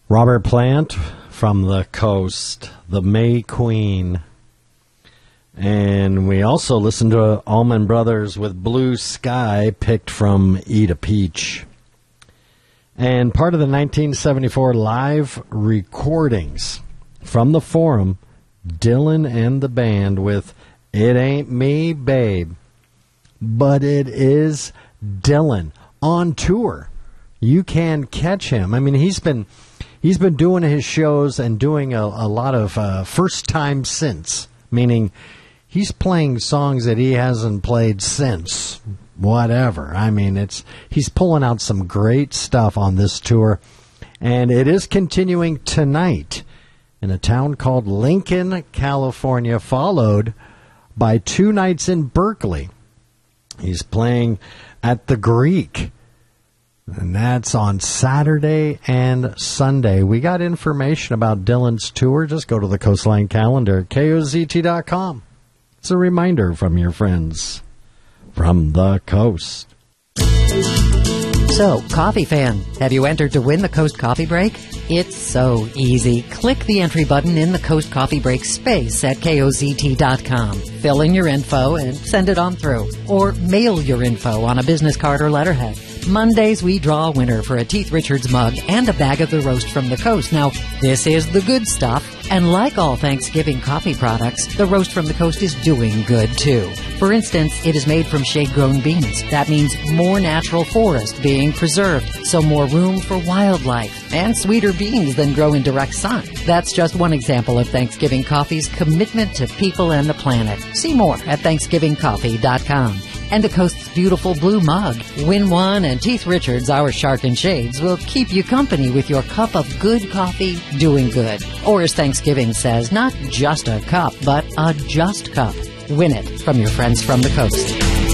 Robert Plant from the Coast, the May Queen. And we also listened to Allman Brothers with Blue Sky, picked from Eat a Peach. And part of the 1974 live recordings from the Forum, Dylan and the band with It Ain't Me, Babe, but it is Dylan on tour. You can catch him. I mean, he's been doing his shows and doing a lot of first time since, meaning he's playing songs that he hasn't played since whatever. I mean, he's pulling out some great stuff on this tour, and it is continuing tonight in a town called Lincoln, California, followed by 2 nights in Berkeley. He's playing at the Greek, and that's on Saturday and Sunday. We got information about Dylan's tour. Just go to the Coastline calendar, KOZT.com. It's a reminder from your friends from the Coast. So, coffee fan, have you entered to win the Coast Coffee Break? It's so easy. Click the entry button in the Coast Coffee Break space at KOZT.com. Fill in your info and send it on through. Or mail your info on a business card or letterhead. Mondays, we draw a winner for a Teeth Richards mug and a bag of the roast from the coast. Now, this is the good stuff, and like all Thanksgiving coffee products, the roast from the coast is doing good, too. For instance, it is made from shade-grown beans. That means more natural forest being preserved, so more room for wildlife, and sweeter beans than grow in direct sun. That's just one example of Thanksgiving Coffee's commitment to people and the planet. See more at ThanksgivingCoffee.com. And the Coast's beautiful blue mug. Win one, and Teeth Richards, our Shark and Shades, will keep you company with your cup of good coffee doing good. Or as Thanksgiving says, not just a cup, but a just cup. Win it from your friends from the Coast.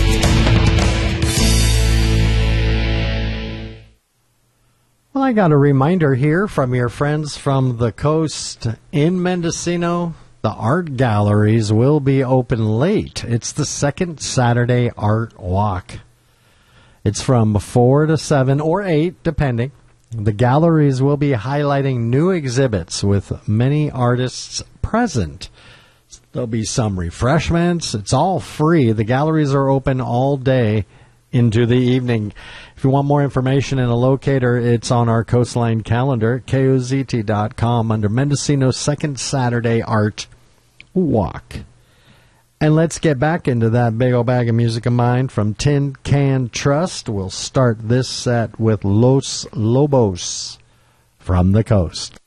Well, I got a reminder here from your friends from the Coast in Mendocino. The art galleries will be open late. It's the second Saturday Art Walk. It's from 4 to 7 or 8, depending. The galleries will be highlighting new exhibits with many artists present. There'll be some refreshments. It's all free. The galleries are open all day into the evening. If you want more information and a locator, it's on our Coastline calendar, KOZT.com, under Mendocino's second Saturday Art Walk. And let's get back into that big old bag of music of mine from Tin Can Trust. We'll start this set with Los Lobos from the Coast.